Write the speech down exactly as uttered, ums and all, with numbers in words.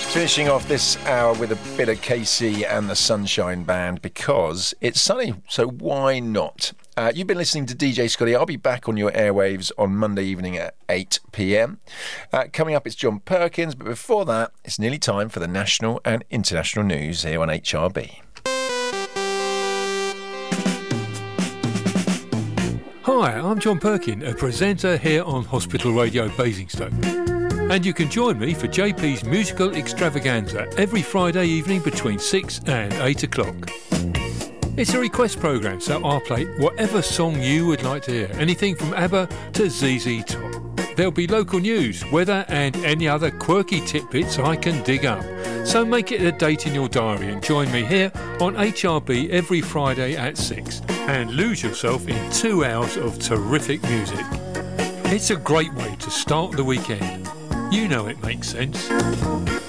Finishing off this hour with a bit of K C and the Sunshine Band because it's sunny, so why not? Uh, you've been listening to D J Scotty. I'll be back on your airwaves on Monday evening at eight p.m. Uh, coming up, it's John Perkins, but before that, it's nearly time for the national and international news here on H R B. Hi, I'm John Perkin, a presenter here on Hospital Radio Basingstoke. And you can join me for J P's musical extravaganza every Friday evening between six and eight o'clock. It's a request programme, so I'll play whatever song you would like to hear, anything from ABBA to Z Z Top. There'll be local news, weather and any other quirky tidbits I can dig up. So make it a date in your diary and join me here on H R B every Friday at six and lose yourself in two hours of terrific music. It's a great way to start the weekend. You know it makes sense.